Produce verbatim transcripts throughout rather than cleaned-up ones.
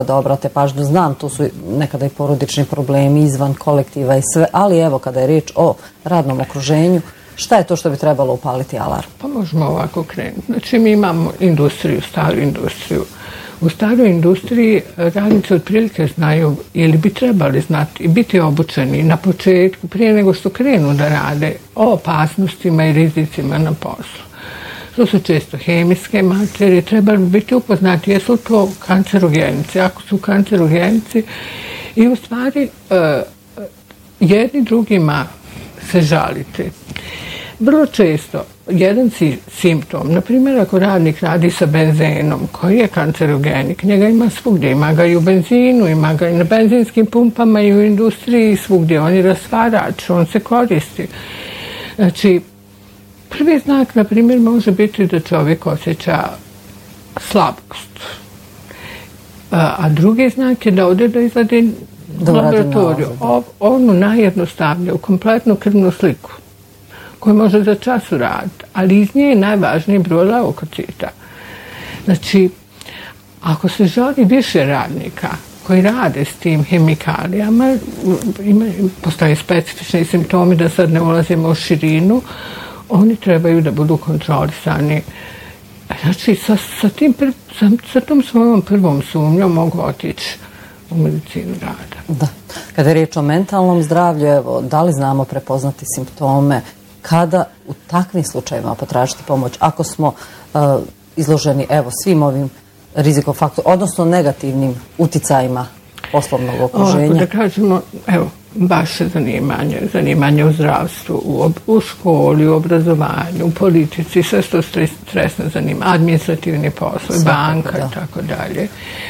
da obrate pažnju. Znam, tu su nekada i porodični problemi izvan kolektiva i sve, ali evo kada je riječ o radnom okruženju, šta je to što bi trebalo upaliti alarm? Pa možemo ovako krenuti. Znači mi imamo industriju, staru industriju. U staroj industriji radnici otprilike znaju ili bi trebali znati i biti obučeni na početku, prije nego što krenu da rade, o opasnostima i rizicima na poslu. To su često hemijske materije, trebali bi biti upoznati jesu to kancerogenici, ako su kancerogenici i u stvari jedni drugima se žalite. Vrlo često jedan simptom, na primjer ako radnik radi sa benzenom koji je kancerogenik, njega ima svugdje, ima ga i u benzinu, ima ga i na benzinskim pumpama i u industriji svugdje, on je rastvarač, on se koristi. Znači, prvi znak, na primjer, može biti da čovjek osjeća slabost. A drugi znak je da ode da izvadi laboratoriju. Onu najjednostavniju, kompletnu krvnu sliku koju može za čas uraditi, ali iz nje je najvažniji broj leukocita. Znači, ako se želi više radnika koji rade s tim hemikalijama, ima, postoje specifični simptomi, da sad ne ulazimo u širinu, oni trebaju da budu kontrolisani. Znači, sa, sa, tim, sa, sa tom svojom prvom sumnjom mogu otići u medicinu rada. Da. Kada je riječ o mentalnom zdravlju, evo, da li znamo prepoznati simptome, kada u takvim slučajevima potražiti pomoć, ako smo uh, izloženi evo, svim ovim rizikofaktorima, odnosno negativnim uticajima poslovnog okruženja? Ovako da kažemo, evo, vaše zanimanje, zanimanje u zdravstvu, u, ob, u školi, u obrazovanju, u politici, sve to stresno zanimanje, administrativni poslovi, banka i tako dalje.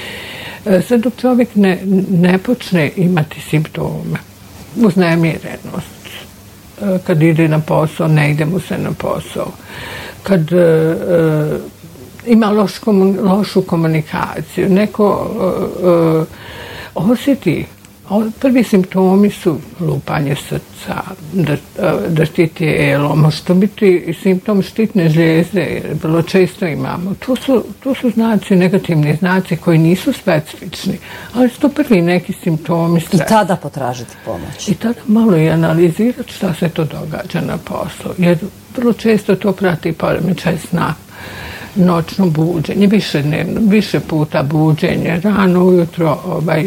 Sad dok čovjek ne, ne počne imati simptome, uznemirenost, kad ide na posao, ne ide mu se na posao, kad uh, ima loš komun, lošu komunikaciju, neko uh, uh, osjeti, prvi simptomi su lupanje srca, drhti tijelo, može to biti simptom štitne žlijezde, vrlo često imamo. To su, to su znaci, negativni znaci koji nisu specifični, ali su to prvi neki simptomi stresa. I tada potražiti pomoć. I tada malo i analizirati šta se to događa na poslu, jer vrlo često to prati poremećaj sna, noćno buđenje, više dnevno, više puta buđenje, rano ujutro, ovaj,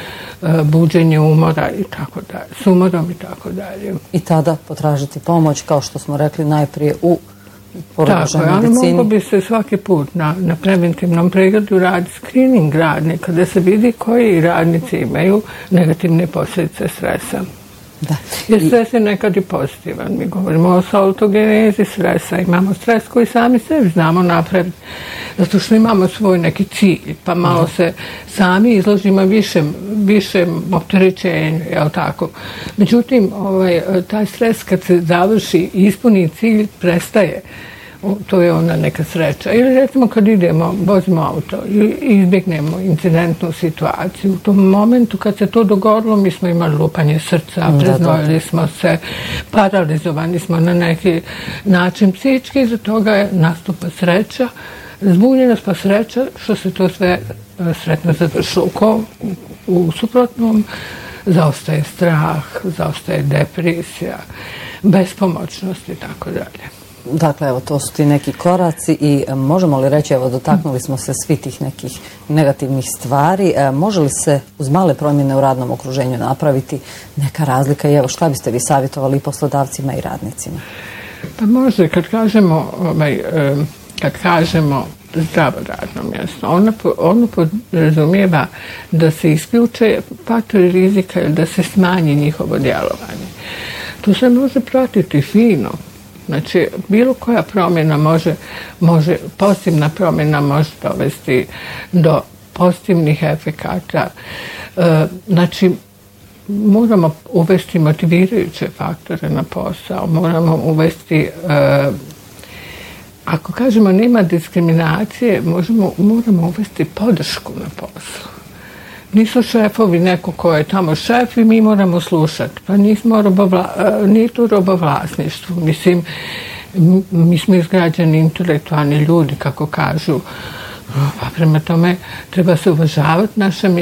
buđenje umora i tako dalje, s umorom i tako dalje. I tada potražiti pomoć, kao što smo rekli, najprije u porodičnoj medicini. Tako, ali mogo bi se svaki put na, na preventivnom pregledu raditi screening radnika, da se vidi koji radnici imaju negativne posljedice stresa. Da. Jer stres je nekad i pozitivan. Mi govorimo o autogenezi stresa. Imamo stres koji sami sebi znamo napraviti. Zato što imamo svoj neki cilj, pa malo da. se sami izložimo višem, višem opterećenju, jel tako? Međutim, ovaj, taj stres kad se završi i ispuni cilj, prestaje. To je ona neka sreća. Ili recimo kad idemo, vozimo auto i izbjegnemo incidentnu situaciju. U tom momentu kad se to dogodilo, mi smo imali lupanje srca, preznojili smo se, paralizovani smo na neki način psihički, iza toga je nastupa sreća, zbunjenost pa sreća, što se to sve sretno završilo. Ko u suprotnom zaostaje strah, zaostaje depresija, bespomoćnost i tako dalje. Dakle, evo, to su ti neki koraci i možemo li reći, evo, dotaknuli smo se svi tih nekih negativnih stvari, može li se uz male promjene u radnom okruženju napraviti neka razlika i evo, šta biste vi savjetovali poslodavcima i radnicima? Pa može, kad kažemo, ovaj, kad kažemo zdravo radno mjesto, ono, ono podrazumijeva da se isključe faktori rizika ili da se smanji njihovo djelovanje. To se može pratiti fino. Znači, bilo koja promjena može, može, pozitivna promjena može dovesti do pozitivnih efekata. E, znači, moramo uvesti motivirajuće faktore na posao, moramo uvesti, e, ako kažemo nema diskriminacije, možemo, moramo uvesti podršku na poslu. Nisu šefovi neko ko je tamo šef i mi moramo slušati. Pa nismo robovla, nije to robovlasništvo. Mislim, mi smo izgrađeni intelektualni ljudi, kako kažu. Pa prema tome treba se uvažavati naše